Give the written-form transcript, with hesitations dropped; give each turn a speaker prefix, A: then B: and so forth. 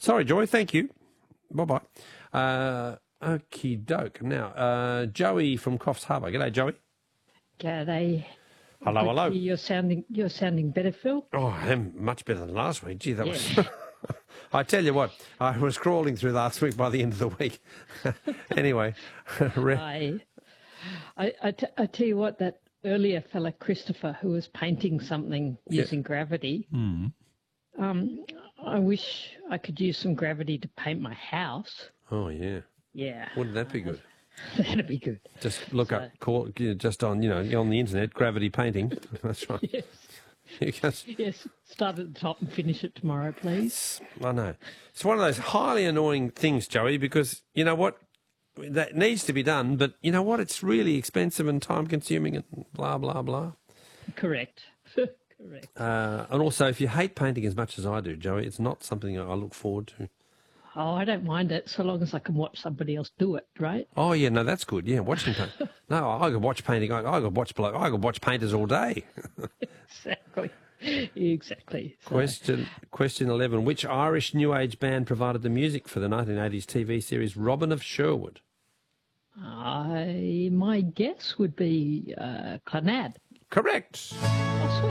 A: Sorry, Joy. Thank you. Bye-bye. Okie doke. Now, Joey from Coffs Harbour. G'day, Joey.
B: G'day.
A: Hello, hello.
B: You're sounding better, Phil.
A: Oh, I am much better than last week. Gee, that was... I tell you what, I was crawling through last week by the end of the week. Anyway.
B: I tell you what, that earlier fella, Christopher, who was painting something using gravity, I wish I could use some gravity to paint my house.
A: Oh, yeah.
B: Yeah.
A: Wouldn't that be good?
B: That'd be good.
A: Just look up, just on, on the internet, gravity painting. That's right.
B: Yes. Yes. Start at the top and finish it tomorrow, please.
A: I know. It's one of those highly annoying things, Joey, because you know what? That needs to be done, but you know what? It's really expensive and time-consuming and blah, blah, blah.
B: Correct. Correct.
A: And also, if you hate painting as much as I do, Joey, it's not something I look forward to.
B: Oh, I don't mind it so long as I can watch somebody else do it, right?
A: Oh, yeah, no, that's good. Yeah, watching paint. No, I could watch painting. I could watch painters all day.
B: Exactly.
A: So. Question 11. Which Irish New Age band provided the music for the 1980s TV series Robin of Sherwood?
B: My guess would be Clannad.
A: Correct.
B: Oh, sweet.